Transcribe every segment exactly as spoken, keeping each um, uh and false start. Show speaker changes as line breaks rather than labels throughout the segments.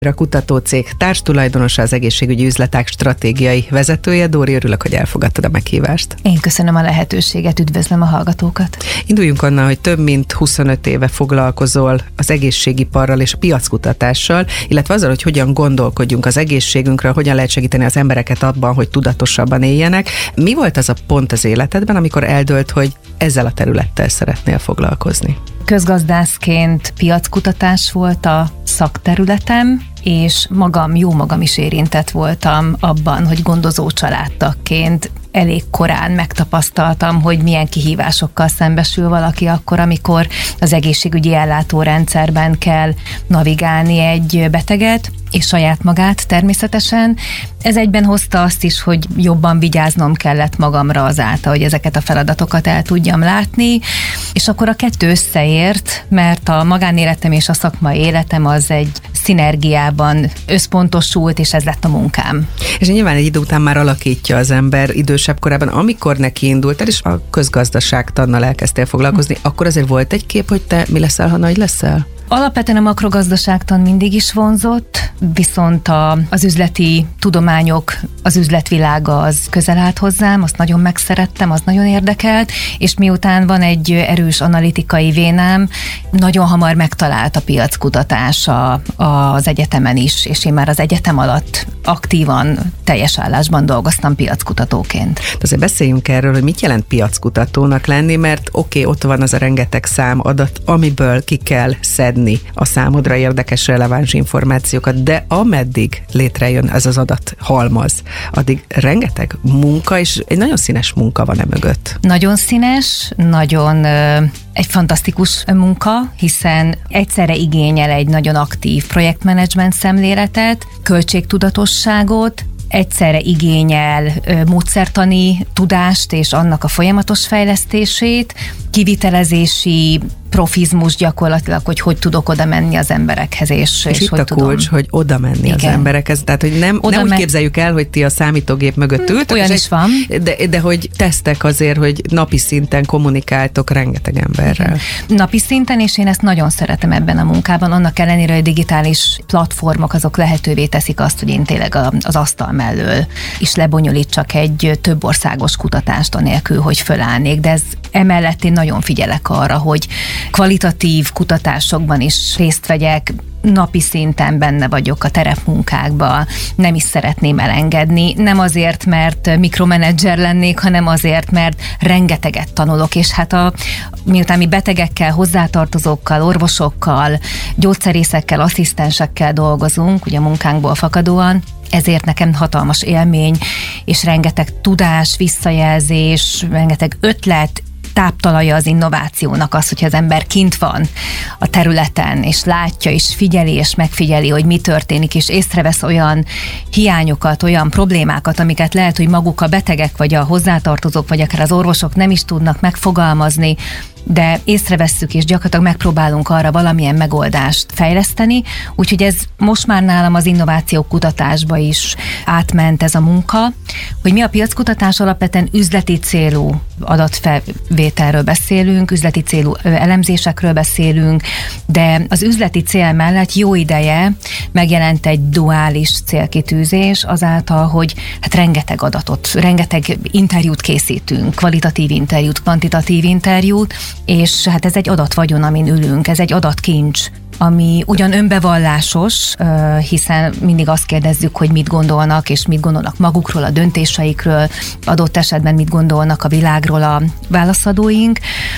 A kutatócég társtulajdonosa, az egészségügyi üzletág stratégiai vezetője. Dóri, örülök, hogy elfogadtad a meghívást.
Én köszönöm a lehetőséget, üdvözlöm a hallgatókat.
Induljunk onnan, hogy több mint huszonöt éve foglalkozol az egészségiparral és a piackutatással, illetve azzal, hogy hogyan gondolkodjunk az egészségünkről, hogyan lehet segíteni az embereket abban, hogy tudatosabban éljenek. Mi volt az a pont az életedben, amikor eldőlt, hogy ezzel a területtel szeretnél foglalkozni?
Közgazdászként piackutatás volt a szakterületem, és magam, jó magam is érintett voltam abban, hogy gondozó családtagként elég korán megtapasztaltam, hogy milyen kihívásokkal szembesül valaki akkor, amikor az egészségügyi ellátórendszerben kell navigálni egy beteget, és saját magát természetesen. Ez egyben hozta azt is, hogy jobban vigyáznom kellett magamra azáltal, hogy ezeket a feladatokat el tudjam látni, és akkor a kettő összeért, mert a magánéletem és a szakmai életem az egy szinergiában összpontosult, és ez lett a munkám.
És nyilván egy idő után már alakítja az ember idősebb korában, amikor neki indultál, és a közgazdaságtannal elkezdtél foglalkozni, hm. akkor azért volt egy kép, hogy te mi leszel, ha nagy leszel?
Alapvetően a makrogazdaságtan mindig is vonzott, viszont a, az üzleti tudományok, az üzletvilága az közel állt hozzám, azt nagyon megszerettem, az nagyon érdekelt, és miután van egy erős analitikai vénám, nagyon hamar megtalált a piackutatás a, az egyetemen is, és én már az egyetem alatt aktívan, teljes állásban dolgoztam piackutatóként.
De azért beszéljünk erről, hogy mit jelent piackutatónak lenni, mert oké, okay, ott van az a rengeteg szám, adat, amiből ki kell szedni a számodra érdekes, releváns információkat, de ameddig létrejön ez az adat halmaz, addig rengeteg munka, és egy nagyon színes munka van e mögött.
Nagyon színes, nagyon ö, egy fantasztikus munka, hiszen egyszerre igényel egy nagyon aktív projektmenedzsment szemléletet, költségtudatosságot, egyszerre igényel ö, módszertani tudást és annak a folyamatos fejlesztését, kivitelezési profizmus gyakorlatilag, hogy hogy tudok oda menni az emberekhez, és,
és,
és
itt
hogy
a kulcs,
tudom.
hogy oda menni Igen. az emberekhez. Tehát, hogy nem, nem úgy képzeljük el, hogy ti a számítógép mögött ültök.
Olyan is van.
De, de hogy tesztek azért, hogy napi szinten kommunikáltok rengeteg emberrel.
Igen. Napi szinten, és én ezt nagyon szeretem ebben a munkában, annak ellenére, hogy digitális platformok azok lehetővé teszik azt, hogy én tényleg az asztal mellől is lebonyolítsak egy több országos kutatást anélkül, hogy fölállnék, de ez emellett én nagyon figyelek arra, hogy kvalitatív kutatásokban is részt vegyek, napi szinten benne vagyok a terepmunkákban, nem is szeretném elengedni, nem azért, mert mikromenedzser lennék, hanem azért, mert rengeteget tanulok, és hát a, miután mi betegekkel, hozzátartozókkal, orvosokkal, gyógyszerészekkel, asszisztensekkel dolgozunk, ugye a munkánkból fakadóan, ezért nekem hatalmas élmény, és rengeteg tudás, visszajelzés, rengeteg ötlet, táptalaja az innovációnak az, hogyha az ember kint van a területen, és látja, és figyeli, és megfigyeli, hogy mi történik, és észrevesz olyan hiányokat, olyan problémákat, amiket lehet, hogy maguk a betegek, vagy a hozzátartozók, vagy akár az orvosok nem is tudnak megfogalmazni, de észrevesszük, és gyakorlatilag megpróbálunk arra valamilyen megoldást fejleszteni, úgyhogy ez most már nálam az innováció kutatásba is átment ez a munka, hogy mi a piackutatás, alapvetően üzleti célú adatfelvételről beszélünk, üzleti célú elemzésekről beszélünk, de az üzleti cél mellett jó ideje megjelent egy duális célkitűzés azáltal, hogy hát rengeteg adatot, rengeteg interjút készítünk, kvalitatív interjút, kvantitatív interjút, és hát ez egy adatvagyon, amin ülünk, ez egy adatkincs, ami ugyan önbevallásos, hiszen mindig azt kérdezzük, hogy mit gondolnak, és mit gondolnak magukról, a döntéseikről, adott esetben mit gondolnak a világról a válaszadóink,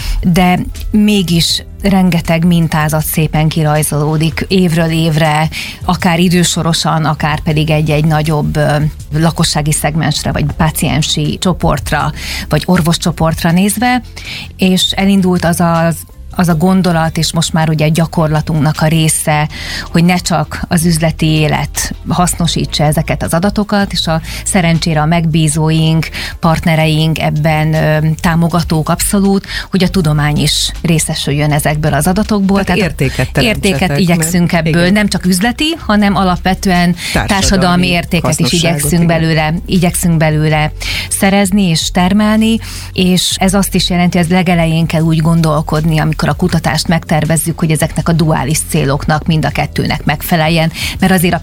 de mégis rengeteg mintázat szépen kirajzolódik évről évre, akár idősorosan, akár pedig egy-egy nagyobb lakossági szegmensre, vagy páciensi csoportra, vagy orvoscsoportra nézve, és elindult az az az a gondolat, és most már ugye gyakorlatunknak a része, hogy ne csak az üzleti élet hasznosítsa ezeket az adatokat, és a szerencsére a megbízóink, partnereink ebben ö, támogatók abszolút, hogy a tudomány is részesüljön ezekből az adatokból.
Tehát, Tehát értéket
Értéket igyekszünk mert, ebből, igen. nem csak üzleti, hanem alapvetően társadalmi, társadalmi értéket is igyekszünk belőle, igyekszünk belőle szerezni és termelni, és ez azt is jelenti, hogy ez legelején kell úgy gondolkodni, amikor amikor a kutatást megtervezzük, hogy ezeknek a duális céloknak mind a kettőnek megfeleljen, mert azért a